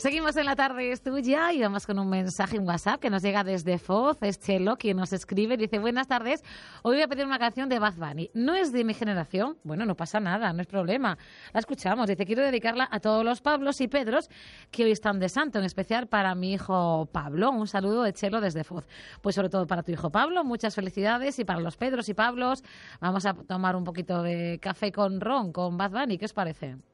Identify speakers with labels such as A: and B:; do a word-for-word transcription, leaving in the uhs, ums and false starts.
A: Seguimos en La Tarde es Tuya y vamos con un mensaje en WhatsApp que nos llega desde Foz. Es Chelo quien nos escribe. Dice, buenas tardes, hoy voy a pedir una canción de Bad Bunny. No es de mi generación. Bueno, no pasa nada, no es problema. La escuchamos. Dice, quiero dedicarla a todos los Pablos y Pedros que hoy están de santo, en especial para mi hijo Pablo. Un saludo de Chelo desde Foz. Pues sobre todo para tu hijo Pablo, muchas felicidades. Y para los Pedros y Pablos, vamos a tomar un poquito de café con ron, con Bad Bunny. ¿Qué os parece?